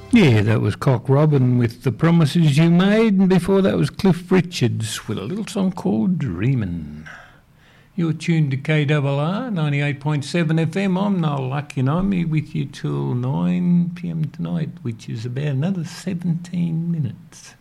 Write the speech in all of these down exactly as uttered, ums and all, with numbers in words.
Yeah, that was Cock Robin with The Promises You Made, and before that was Cliff Richards with a little song called Dreamin'. You're tuned to K R R ninety-eight point seven F M. I'm Noel Lucky and I'm here with you till nine p m tonight, which is about another seventeen minutes.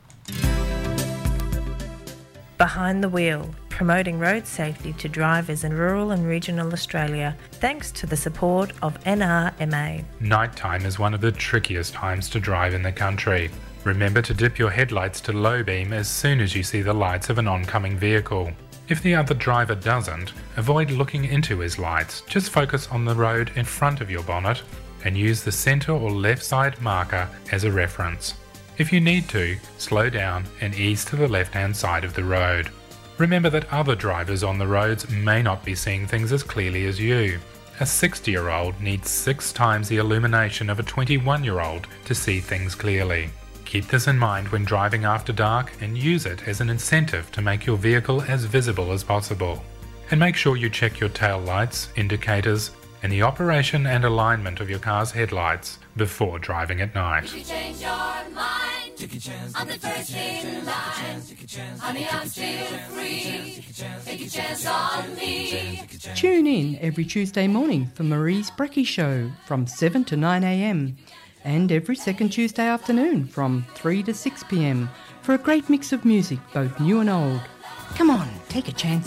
Behind the Wheel, promoting road safety to drivers in rural and regional Australia, thanks to the support of N R M A. Nighttime is one of the trickiest times to drive in the country. Remember to dip your headlights to low beam as soon as you see the lights of an oncoming vehicle. If the other driver doesn't, avoid looking into his lights. Just focus on the road in front of your bonnet and use the centre or left side marker as a reference. If you need to, slow down and ease to the left-hand side of the road. Remember that other drivers on the roads may not be seeing things as clearly as you. A sixty-year-old needs six times the illumination of a twenty-one-year-old to see things clearly. Keep this in mind when driving after dark and use it as an incentive to make your vehicle as visible as possible. And make sure you check your tail lights, indicators, and the operation and alignment of your car's headlights before driving at night. If you change your mind, take a chance, I'm the first in line. Honey, I'm still free. Take a chance on me. Tune in every Tuesday morning for Marie's Brekkie Show from seven to nine a m and every second Tuesday afternoon from three to six p m for a great mix of music, both new and old. Come on, take a chance